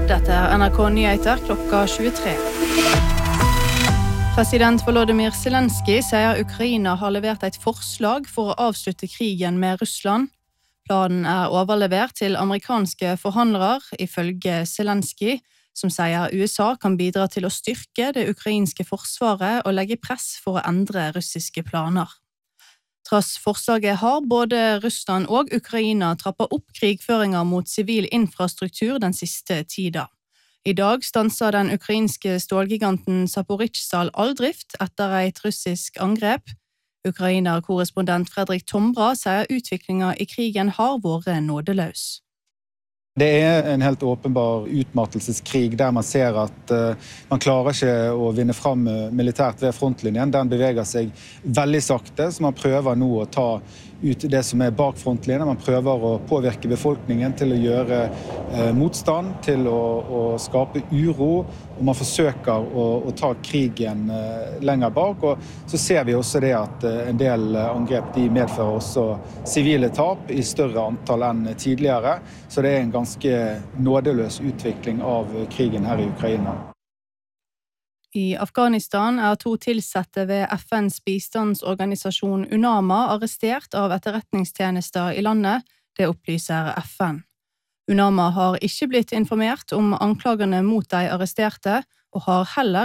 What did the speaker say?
Dette NRK Nyheter klokka 23. President Volodymyr Zelensky sier Ukraina har levert et forslag for å avslutte krigen med Russland. Planen overlevert til amerikanske forhandlere, ifølge Zelensky, som sier USA kan bidra til å styrke det ukrainske forsvaret og legge press for å endre russiske planer. Trass forslaget har både Russland og Ukraina trappet opp krigføringer mot sivil infrastruktur den siste tida. I dag stanser den ukrainske stålgiganten Zaporizjzja all drift etter et russisk angrep. Ukraina-korrespondent Fredrik Tombra sier utviklingen i krigen har vært nådeløs. Det en helt åpenbar utmattelseskrig der man ser at man klarer ikke å vinne fram militært ved frontlinjen. Den beveger seg veldig sakte, så man prøver nå å ta ut det som bak frontlinjen. Man prøver å påvirke befolkningen til å gjøre motstand, til å skape uro, og man forsøker å ta krigen lenger bak. Og så ser vi også det at en del angrep de medfører også sivile tap i større antall enn tidligere, så det en ganske nådeløs utvikling av krigen her i Ukraina. I Afghanistan 2 tilsatte ved FNs bistandsorganisasjon UNAMA arrestert av etterretningstjenester i landet, det opplyser FN. UNAMA har ikke blitt informert om anklagene mot de arresterte, og har heller